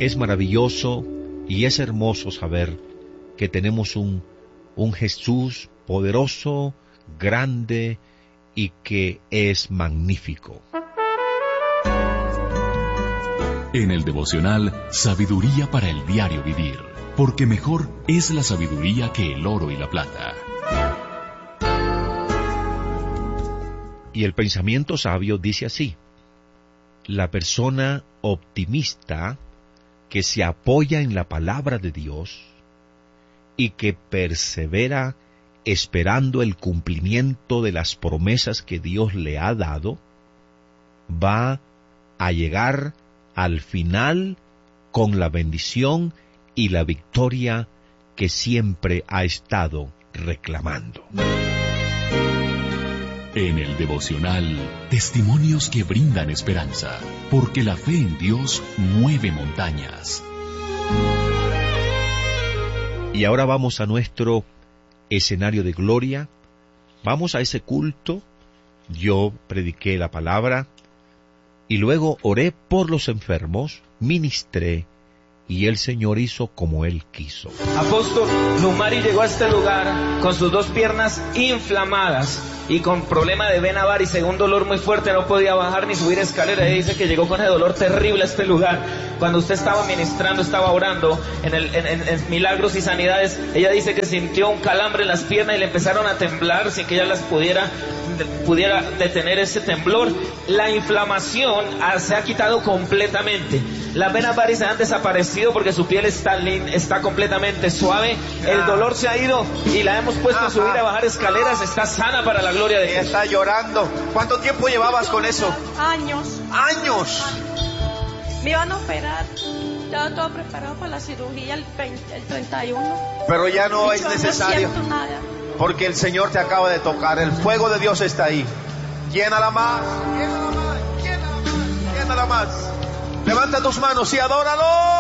Es maravilloso y es hermoso saber que tenemos un Jesús poderoso, grande y que es magnífico. En el devocional Sabiduría para el diario vivir, porque mejor es la sabiduría que el oro y la plata. Y el pensamiento sabio dice así: la persona optimista que se apoya en la palabra de Dios y que persevera esperando el cumplimiento de las promesas que Dios le ha dado, va a llegar al final con la bendición y la victoria que siempre ha estado reclamando. En el devocional, testimonios que brindan esperanza, porque la fe en Dios mueve montañas. Y ahora vamos a nuestro escenario de gloria. Vamos a ese culto. Yo prediqué la palabra y luego oré por los enfermos, ministré y el Señor hizo como Él quiso. Apóstol, Numari llegó a este lugar con sus dos piernas inflamadas y con problema de vena varice, un dolor muy fuerte, no podía bajar ni subir escaleras. Ella dice que llegó con ese dolor terrible a este lugar. Cuando usted estaba ministrando, estaba orando en milagros y sanidades, ella dice que sintió un calambre en las piernas y le empezaron a temblar sin que ella las pudiera detener ese temblor. La inflamación se ha quitado completamente. Las venas varices han desaparecido porque su piel está completamente suave. El dolor se ha ido y la hemos puesto a subir, a bajar escaleras. Está sana para la gloria de Dios. Está llorando. ¿Cuánto tiempo llevabas con eso? Años. ¡Años! Me iban a operar. Estaba todo preparado para la cirugía el 31. Pero ya no es No necesario. siento nada. Porque el Señor te acaba de tocar. El fuego de Dios está ahí. Llénala más. Llénala más. Llénala más. Llénala más. Levanta tus manos y adóralo.